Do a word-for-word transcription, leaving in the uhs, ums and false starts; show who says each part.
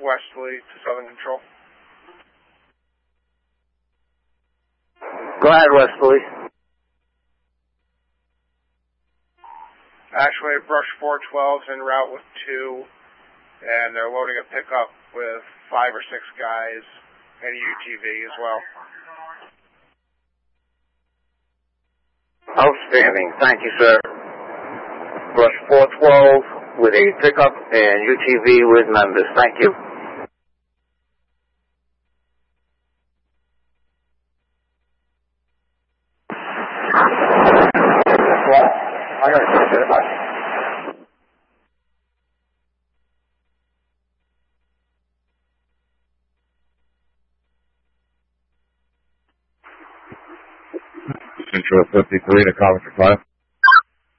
Speaker 1: Westerly to Southern Control.
Speaker 2: Go ahead, Westerly.
Speaker 1: Actually, Brush four twelve's en route with two, and they're loading a pickup with five or six guys and a U T V as well.
Speaker 2: Outstanding. Thank you, sir. Brush four twelve with a pickup and U T V with members. Thank you. What? I gotta get it.
Speaker 3: Central fifty-three to Coventry five.